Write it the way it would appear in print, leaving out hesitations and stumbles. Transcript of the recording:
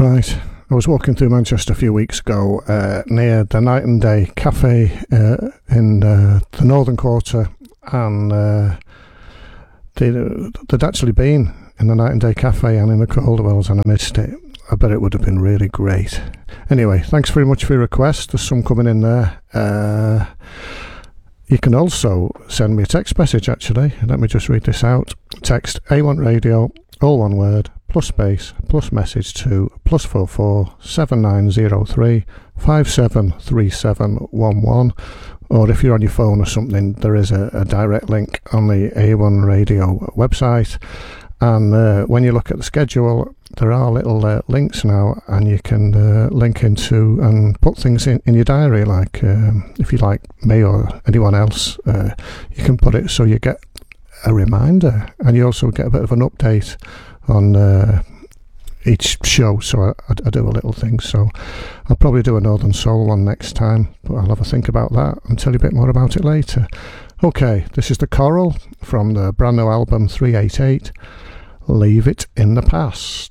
Right, I was walking through Manchester a few weeks ago near the Night and Day Cafe in the Northern Quarter, and they'd actually been in the Night and Day Cafe and in the Calderwells, and I missed it. I bet it would have been really great. Anyway, thanks very much for your request. There's some coming in there. You can also send me a text message, actually. Let me just read this out. Text A1 Radio, all one word, plus space, plus message to +44 7903 573711. Or if you're on your phone or something, there is a direct link on the A1 Radio website. And when you look at the schedule, there are little links now, and you can link into and put things in your diary, like if you like me or anyone else, you can put it so you get a reminder, and you also get a bit of an update on each show. So I do a little thing, so I'll probably do a Northern Soul one next time, but I'll have a think about that and tell you a bit more about it later. Okay, this is The Coral from the brand new album 388, Leave It in the Past.